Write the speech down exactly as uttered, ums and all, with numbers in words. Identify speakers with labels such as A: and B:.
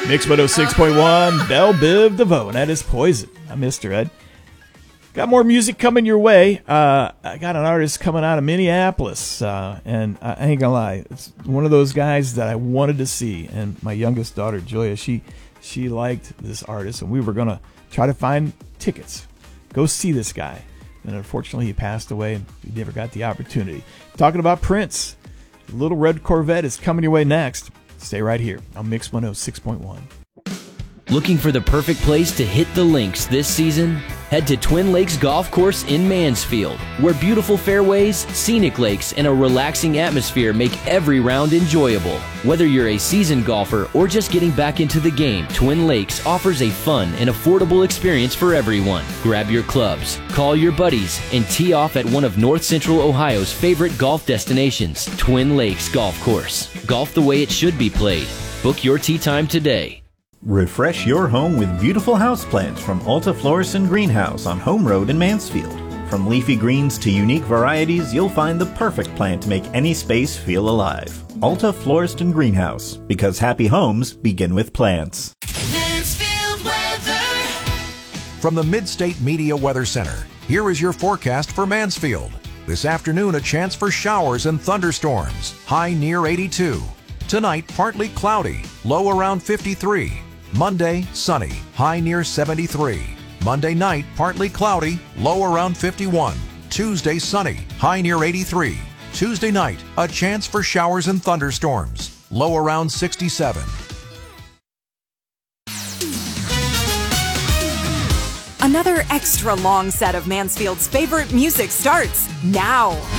A: Mix one oh six point one, Belle Biv DeVoe, and that is Poison. I missed her, Ed. Got more music coming your way. Uh, I got an artist coming out of Minneapolis, uh, and I ain't gonna lie, it's one of those guys that I wanted to see. And my youngest daughter, Julia, she she liked this artist, and we were gonna try to find tickets, go see this guy. And unfortunately, he passed away, and we never got the opportunity. Talking about Prince, Little Red Corvette is coming your way next. Stay right here on Mix one oh six point one.
B: Looking for the perfect place to hit the links this season? Head to Twin Lakes Golf Course in Mansfield, where beautiful fairways, scenic lakes, and a relaxing atmosphere make every round enjoyable. Whether you're a seasoned golfer or just getting back into the game, Twin Lakes offers a fun and affordable experience for everyone. Grab your clubs, call your buddies, and tee off at one of North Central Ohio's favorite golf destinations, Twin Lakes Golf Course. Golf the way it should be played. Book your tee time today.
C: Refresh your home with beautiful houseplants from Alta Floriston Greenhouse on Home Road in Mansfield. From leafy greens to unique varieties, you'll find the perfect plant to make any space feel alive. Alta Floriston Greenhouse, because happy homes begin with plants.
D: Mansfield weather.
E: From the Mid-State Media Weather Center, here is your forecast for Mansfield. This afternoon, a chance for showers and thunderstorms, high near eighty-two. Tonight, partly cloudy, low around fifty-three. Monday, sunny, high near seventy-three. Monday night, partly cloudy, low around fifty-one. Tuesday, sunny, high near eighty-three. Tuesday night, a chance for showers and thunderstorms, low around sixty-seven.
F: Another extra long set of Mansfield's favorite music starts now.